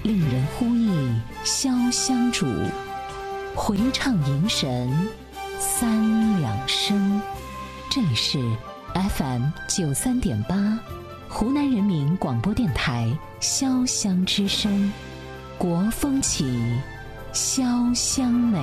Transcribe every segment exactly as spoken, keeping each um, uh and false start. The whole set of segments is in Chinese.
令人呼忆潇湘渚，回唱迎神三两声。这里是 F M 九三点八，湖南人民广播电台潇湘之声，国风起，潇湘美。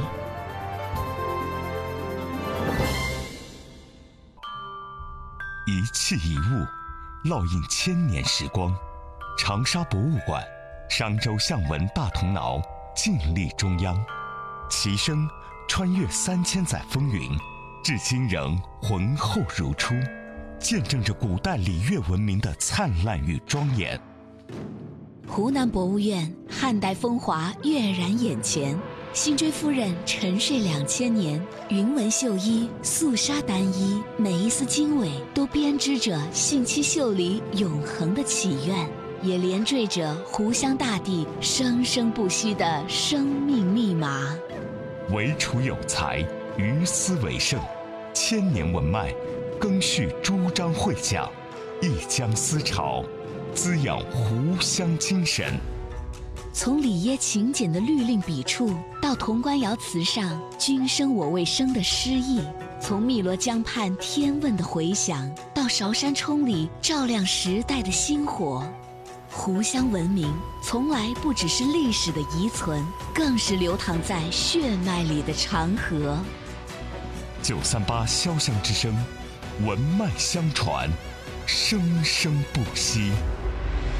一器一物，烙印千年时光。长沙博物馆、商周象纹大铜挠静立中央，其声穿越三千载风云，至今仍浑厚如初，见证着古代礼乐文明的灿烂与庄严。 湖南博物院汉代风华跃然眼前，辛追夫人沉睡两千年，云纹绣衣、素纱单衣，每一丝经纬都编织着信息秀里永恒的祈愿，也连缀着湖湘大地生生不息的生命密码。 惟楚有才，于斯为盛，千年文脉，更续朱张会讲，一江思潮，滋养湖湘精神。 从里耶勤俭的律令笔触，到潼关窑瓷上君生我未生的诗意，从汨罗江畔天问的回响，到韶山冲里照亮时代的星火，湖湘文明从来不只是历史的遗存，更是流淌在血脉里的长河。 九三八潇湘之声，文脉相传，生生不息。